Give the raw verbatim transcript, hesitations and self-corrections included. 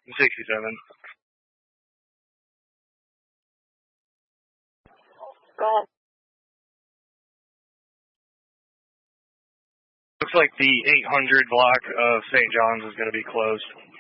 sixty-seven. Go ahead. Looks like the eight hundred block of Saint John's is going to be closed.